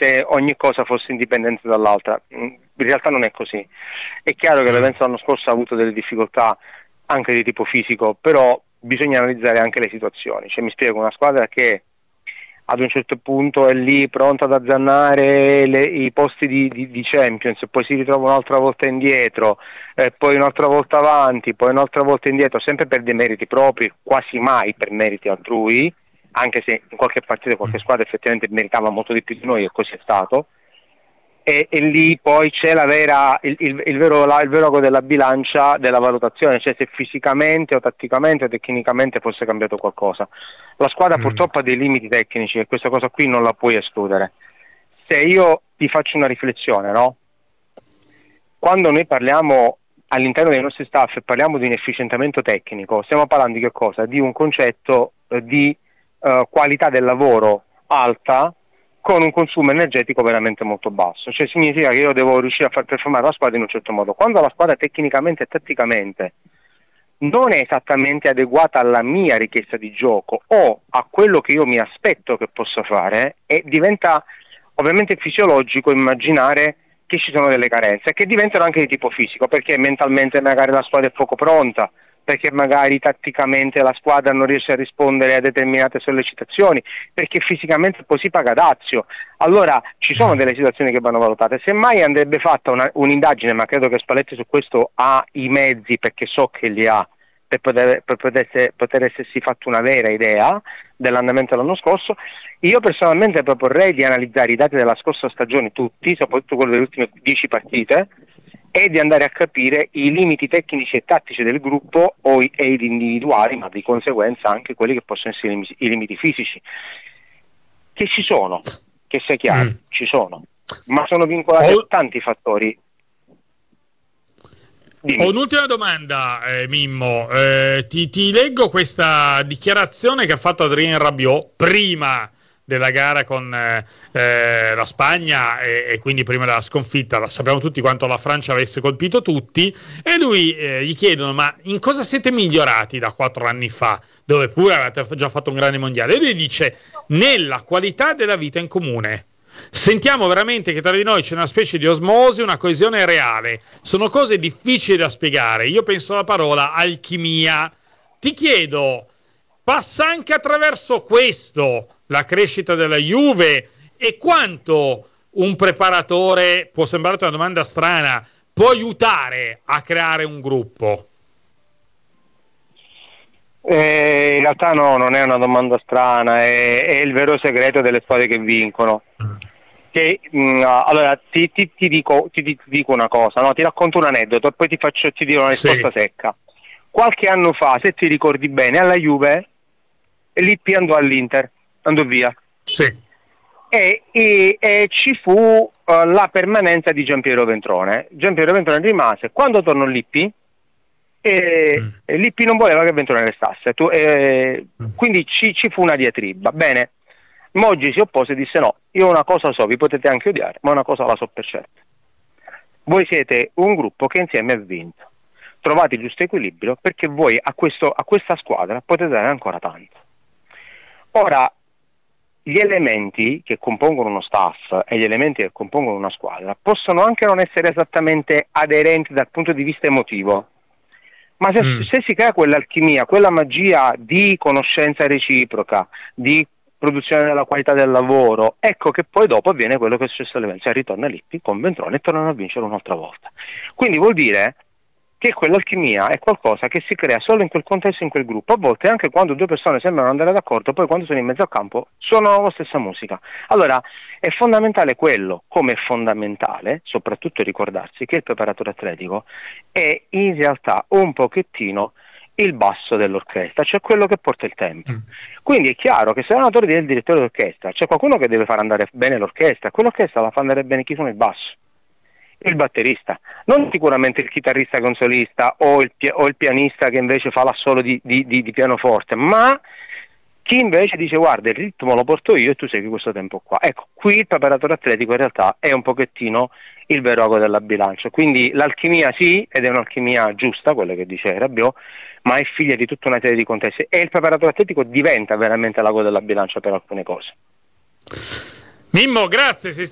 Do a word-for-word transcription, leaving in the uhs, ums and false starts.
se ogni cosa fosse indipendente dall'altra. In realtà non è così. È chiaro che l'Evenza l'anno scorso ha avuto delle difficoltà anche di tipo fisico, però bisogna analizzare anche le situazioni. Cioè, mi spiego, una squadra che ad un certo punto è lì pronta ad azzannare le, i posti di, di, di Champions, poi si ritrova un'altra volta indietro, eh, poi un'altra volta avanti, poi un'altra volta indietro, sempre per dei meriti propri, quasi mai per meriti altrui, anche se in qualche partita qualche squadra effettivamente meritava molto di più di noi, e così è stato. E, e lì poi c'è la vera, il, il, il vero la, il vero ago della bilancia della valutazione, cioè se fisicamente o tatticamente o tecnicamente fosse cambiato qualcosa. La squadra mm. purtroppo ha dei limiti tecnici e questa cosa qui non la puoi escludere. Se io ti faccio una riflessione, no? Quando noi parliamo all'interno dei nostri staff e parliamo di un efficientamento tecnico, stiamo parlando di che cosa? Di un concetto eh, di eh, qualità del lavoro alta con un consumo energetico veramente molto basso. Cioè significa che io devo riuscire a far performare la squadra in un certo modo. Quando la squadra tecnicamente e tatticamente non è esattamente adeguata alla mia richiesta di gioco o a quello che io mi aspetto che possa fare, e diventa ovviamente fisiologico immaginare che ci sono delle carenze, che diventano anche di tipo fisico, perché mentalmente magari la squadra è poco pronta, perché magari tatticamente la squadra non riesce a rispondere a determinate sollecitazioni, perché fisicamente poi si paga dazio. Allora ci sono delle situazioni che vanno valutate. Semmai andrebbe fatta una, un'indagine, ma credo che Spalletti su questo ha i mezzi, perché so che li ha, per poter, per poter, poter essersi fatto una vera idea dell'andamento dell'anno scorso. Io personalmente proporrei di analizzare i dati della scorsa stagione tutti, soprattutto quelli delle ultime dieci partite, e di andare a capire i limiti tecnici e tattici del gruppo o i, ed individuali, ma di conseguenza anche quelli che possono essere i limiti, i limiti fisici, che ci sono, che sia chiaro, mm. ci sono, ma sono vincolati oh. a tanti fattori. Dimmi. Ho un'ultima domanda, eh, Mimmo. Eh, ti, ti leggo questa dichiarazione che ha fatto Adrien Rabiot prima della gara con eh, eh, la Spagna e, e quindi prima della sconfitta. Sappiamo tutti quanto la Francia avesse colpito tutti, e lui eh, gli chiedono: ma in cosa siete migliorati da quattro anni fa, dove pure avete già fatto un grande mondiale? E lui dice: nella qualità della vita in comune. Sentiamo veramente che tra di noi c'è una specie di osmosi, una coesione reale. Sono cose difficili da spiegare. Io penso alla parola alchimia. Ti chiedo, passa anche attraverso questo la crescita della Juve, e quanto un preparatore, può sembrare una domanda strana, può aiutare a creare un gruppo? Eh, in realtà no, non è una domanda strana, è, è il vero segreto delle squadre che vincono. Che, mh, allora ti, ti, ti, dico, ti, ti dico una cosa, no? Ti racconto un aneddoto e poi ti faccio ti dirò una risposta sì. secca. Qualche anno fa, se ti ricordi bene, alla Juve Lippi andò all'Inter, andò via. Sì. E, e, e ci fu uh, la permanenza di Giampiero Ventrone. Giampiero Ventrone rimase. Quando tornò Lippi, e, mm. e Lippi non voleva che Ventrone restasse. Tu, eh, mm. Quindi ci, ci fu una diatriba. Bene, Moggi si oppose e disse: no, io una cosa so, vi potete anche odiare, ma una cosa la so per certo. Voi siete un gruppo che insieme ha vinto. Trovate il giusto equilibrio, perché voi a, questo, a questa squadra potete dare ancora tanto. Ora, gli elementi che compongono uno staff e gli elementi che compongono una squadra possono anche non essere esattamente aderenti dal punto di vista emotivo, ma se, mm. se si crea quell'alchimia, quella magia di conoscenza reciproca, di produzione della qualità del lavoro, ecco che poi dopo avviene quello che è successo all'Evenza, ritorna Lippi con Ventrone e tornano a vincere un'altra volta. Quindi vuol dire che quell'alchimia è qualcosa che si crea solo in quel contesto, in quel gruppo. A volte anche quando due persone sembrano andare d'accordo, poi quando sono in mezzo al campo suonano la stessa musica. Allora è fondamentale quello, come è fondamentale soprattutto ricordarsi che il preparatore atletico è in realtà un pochettino il basso dell'orchestra, cioè quello che porta il tempo. Mm. Quindi è chiaro che se l'allenatore è il direttore d'orchestra, c'è qualcuno che deve far andare bene l'orchestra, quell'orchestra la fa andare bene chi suona il basso, il batterista, non sicuramente il chitarrista che è un solista o il, o il pianista che invece fa l'assolo di, di, di, di pianoforte, ma chi invece dice: guarda, il ritmo lo porto io e tu segui questo tempo qua. Ecco, qui il preparatore atletico in realtà è un pochettino il vero ago della bilancia. Quindi l'alchimia sì, ed è un'alchimia giusta, quella che dice Rabiot, ma è figlia di tutta una serie di contesti, e il preparatore atletico diventa veramente l'ago della bilancia per alcune cose. Mimmo, grazie. Sei